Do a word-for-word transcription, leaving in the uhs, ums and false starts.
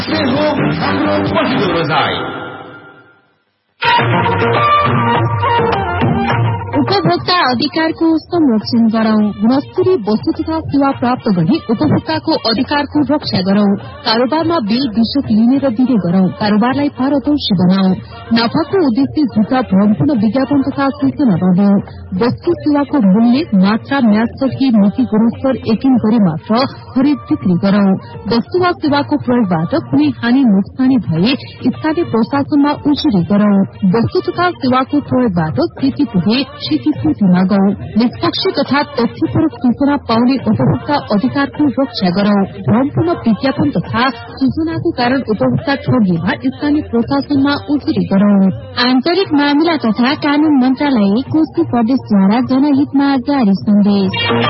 उपभोक्ता अधिकारको संरक्षण गरौं। गुणस्तरीय वस्तु तथा सेवा प्राप्त गर्ने उपभोक्ताको अधिकारको रक्षा गरौं। कारोबारमा बिल विशेष लिने र दिने गरौं। कारोबारलाई पारदर्शी बनाऊ। नाफाको उद्देश्य झुटा भ्रमपूर्ण विज्ञापन तथा सूचना नदिऊ। वस्तु सेवाको मूल्य मात्रा म्याचसही नीति गुणस्तर यकिन गरी मात्र खरिद बिक्री गरौं। वस्तु वा सेवाको प्रयोगबाट कुनै हानि नोक्सानी भए स्थानीय प्रशासनमा उजुरी गरौं। वस्तु तथा सेवाको प्रयोगबाट क्षति पुगे क्षतिपूर्ति मागौं। निष्पक्ष तथा तथ्यपरक सूचना पाउने उपभोक्ता अधिकारको रक्षा गरौं। भ्रमपूर्ण विज्ञापन तथा सूचनाको कारण उपभोक्ता ठगीमा स्थानीय प्रशासनमा उजुरी गरौं। आन्तरिक मामिला तथा कानून मन्त्रालय कोशी प्रदेशद्वारा जनहितमा जारी सन्देश।